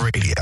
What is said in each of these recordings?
Radio.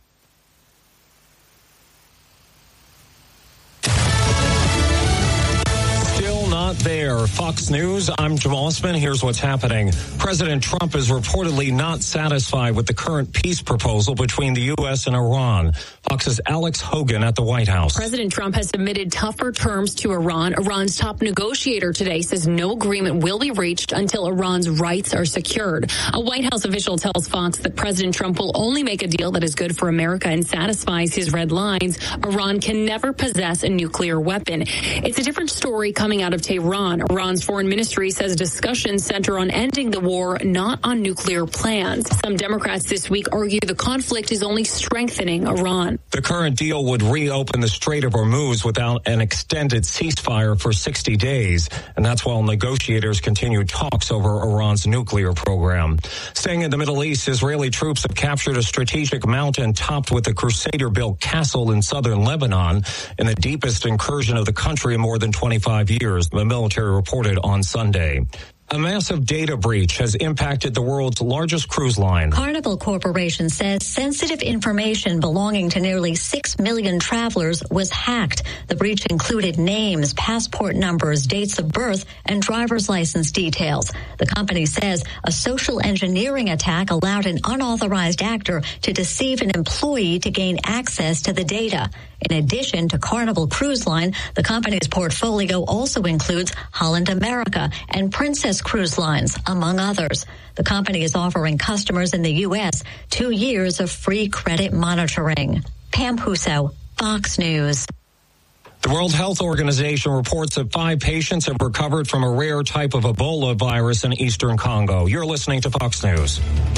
Not there. Fox News, I'm Jim Osman. Here's what's happening. President Trump is reportedly not satisfied with the current peace proposal between the U.S. and Iran. Fox's Alex Hogan at the White House. President Trump has submitted tougher terms to Iran. Iran's top negotiator today says no agreement will be reached until Iran's rights are secured. A White House official tells Fox that President Trump will only make a deal that is good for America and satisfies his red lines. Iran can never possess a nuclear weapon. It's a different story coming out of Tehran. Iran's foreign ministry says discussions center on ending the war, not on nuclear plans. Some Democrats this week argue the conflict is only strengthening Iran. The current deal would reopen the Strait of Hormuz without an extended ceasefire for 60 days, and that's while negotiators continue talks over Iran's nuclear program. Staying in the Middle East, Israeli troops have captured a strategic mountain topped with a Crusader-built castle in southern Lebanon in the deepest incursion of the country in more than 25 years. The military reported on Sunday. A massive data breach has impacted the world's largest cruise line. Carnival Corporation says sensitive information belonging to nearly 6 million travelers was hacked. The breach included names, passport numbers, dates of birth, and driver's license details. The company says a social engineering attack allowed an unauthorized actor to deceive an employee to gain access to the data. In addition to Carnival Cruise Line, the company's portfolio also includes Holland America and Princess Cruise Lines, among others. The company is offering customers in the U.S. 2 years of free credit monitoring. Pam Huso, Fox News. The World Health Organization reports that 5 patients have recovered from a rare type of Ebola virus in eastern Congo. You're listening to Fox News.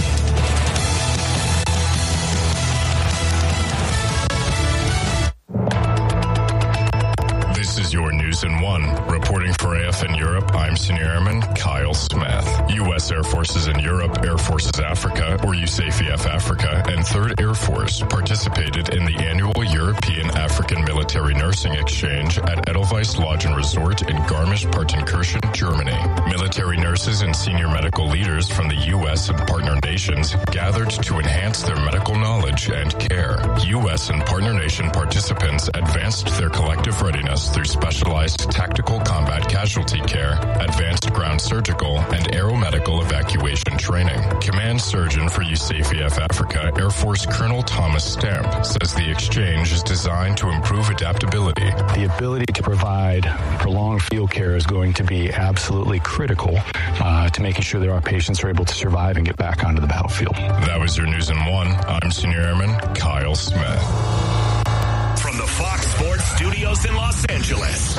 Your News in 1. Reporting for AFN Europe, I'm Senior Airman Kyle Smith. U.S. Air Forces in Europe, Air Forces Africa, or USAFEF Africa, and 3rd Air Force participated in the annual European African Military Nursing Exchange at Edelweiss Lodge and Resort in Garmisch-Partenkirchen, Germany. Military nurses and senior medical leaders from the U.S. and partner nations gathered to enhance their medical knowledge and care. U.S. and partner nation participants advanced their collective readiness through specialized tactical combat casualty care, advanced ground surgical, and aeromedical evacuation training. Command Surgeon for USAFEF Africa, Air Force Colonel Thomas Stamp, says the exchange is designed to improve adaptability. The ability to provide prolonged field care is going to be absolutely critical to making sure that our patients are able to survive and get back onto the battlefield. That was your News in 1. I'm Senior Airman Kyle Smith. From the Fox Sports Studios in Los Angeles,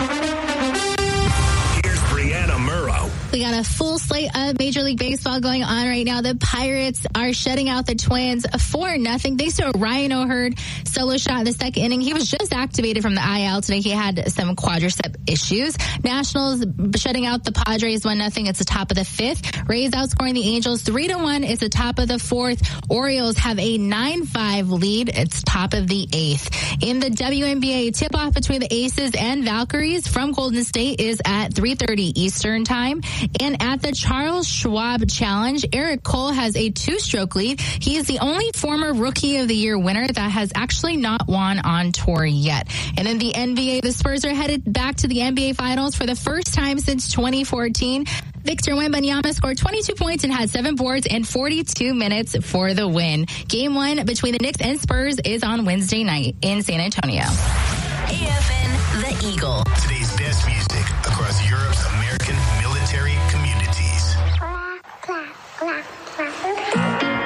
here's Brianna Murrow. We got a full slate of Major League Baseball going on right now. The Pirates are shutting out the Twins 4-0. Thanks to a Ryan O'Hearn solo shot in the second inning. He was just activated from the IL today. He had some quadricep issues. Nationals shutting out the Padres 1-0. It's the top of the 5th. Rays outscoring the Angels 3-1. It's the top of the 4th. Orioles have a 9-5 lead. It's top of the 8th. In the WNBA, tip-off between the Aces and Valkyries from Golden State is at 3:30 Eastern Time. And at the Charles Schwab Challenge, Eric Cole has a 2-stroke lead. He is the only former Rookie of the Year winner that has actually not won on tour yet. And in the NBA, the Spurs are headed back to the NBA Finals for the first time since 2014. Victor Wembanyama scored 22 points and had 7 boards in 42 minutes for the win. Game 1 between the Knicks and Spurs is on Wednesday night in San Antonio. AFN, The Eagle. Today's best music across Europe's American